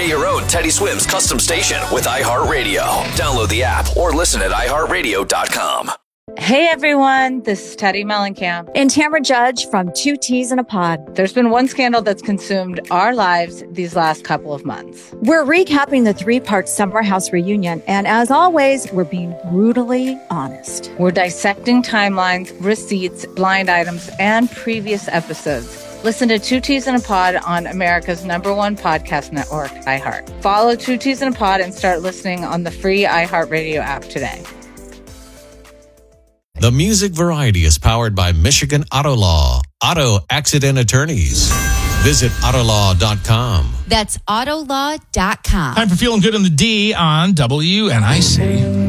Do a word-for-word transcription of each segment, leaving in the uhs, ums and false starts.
Create your own Teddy Swims custom station with iHeartRadio. Download the app or listen at i heart radio dot com. Hey everyone, this is Teddy Mellencamp and Tamara Judge from Two Teas in a Pod. There's been one scandal that's consumed our lives these last couple of months. We're recapping the three-part Summer House reunion, and as always, we're being brutally honest. We're dissecting timelines, receipts, blind items, and previous episodes. Listen to Two Teas in a Pod on America's number one podcast network, iHeart. Follow Two Teas in a Pod and start listening on the free iHeartRadio app today. The Music Variety is powered by Michigan Auto Law, auto accident attorneys. Visit auto law dot com. That's auto law dot com. Time for Feeling Good on the D on W N I C.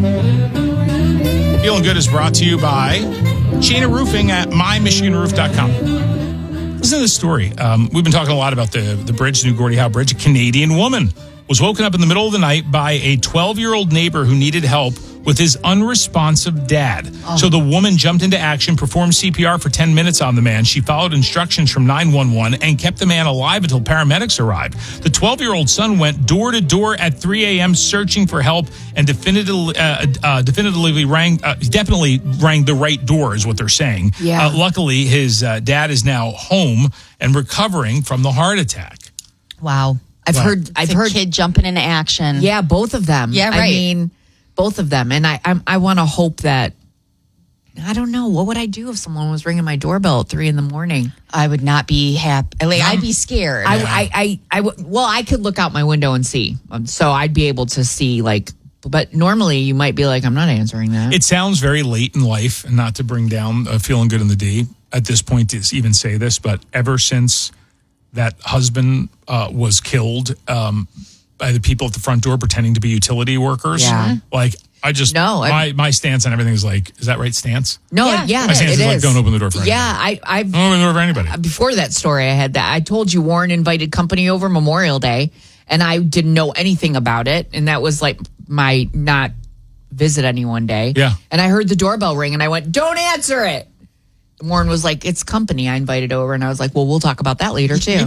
Feeling Good is brought to you by Shana Roofing at my michigan roof dot com. Listen to this story. Um, we've been talking a lot about the, the bridge, New Gordie Howe Bridge. A Canadian woman was woken up in the middle of the night by a twelve-year-old neighbor who needed help with his unresponsive dad. Oh. So the woman jumped into action, performed C P R for ten minutes on the man. She followed instructions from nine one one and kept the man alive until paramedics arrived. The twelve-year-old son went door to door at three a.m. searching for help and definitively, uh, uh, definitively rang, uh, definitely rang the right door, is what they're saying. Yeah. Uh, luckily, his uh, dad is now home and recovering from the heart attack. Wow. I've Wow. heard, I've It's a heard kid jumping into action. Yeah, both of them. Yeah, right. I mean, both of them. And I I'm, I want to hope that, I don't know, what would I do if someone was ringing my doorbell at three in the morning? I would not be happy. Like, I'd be scared. I, I, I, I, would- well, I could look out my window and see. Um, so I'd be able to see, like, but normally you might be like, I'm not answering that. It sounds very late in life, and not to bring down uh, Feeling Good in the D at this point to even say this, but ever since that husband uh, was killed um, by the people at the front door pretending to be utility workers, Yeah. like, I just, No, I- my, my stance on everything is like, is that right stance? no, Yeah. yeah, My stance it is like, is. don't open the door for anybody. Yeah, I, I've, Don't open the door for anybody. before that story, I had that. I told you Warren invited company over Memorial Day, and I didn't know anything about it. And that was like my not visit anyone day. Yeah. And I heard the doorbell ring, and I went, don't answer it. Warren was like, it's company I invited over. And I was like, well, we'll talk about that later, too.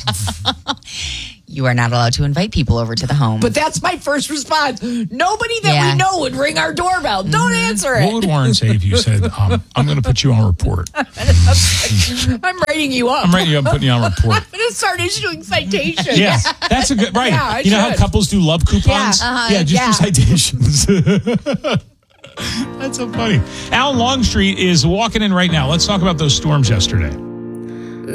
You are not allowed to invite people over to the home. But that's my first response. Nobody that Yeah. we know would ring our doorbell. Don't answer What it. would Warren say if you said, um, I'm going to put you on report? I'm writing you up. I'm writing you up and putting you on report. I'm going to start issuing citations. Yeah, that's a good, right. Yeah, I you know how should. couples do love coupons? Yeah, uh-huh, yeah, just yeah. do citations. That's so funny. Alan Longstreet is walking in right now. Let's talk about those storms yesterday.